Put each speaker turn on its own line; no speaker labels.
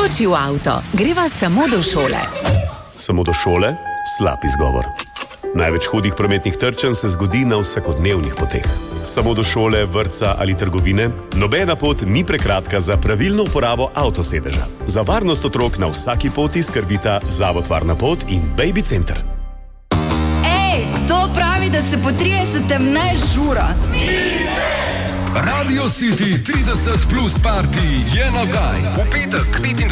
Skoči v avto, greva samo do šole.
Samo do šole? Slab izgovor. Največ hudih prometnih trčenj se zgodi na vsakodnevnih poteh. Samo do šole, vrtca ali trgovine? Nobena pot ni prekratka za pravilno uporabo avtosedeža. Za varnost otrok na vsaki poti skrbita Zavod Varna pot in Baby Center.
Ej, kdo pravi, da se po 30. ne žura?
Radio City 30 plus party je nazaj. V petek, 25.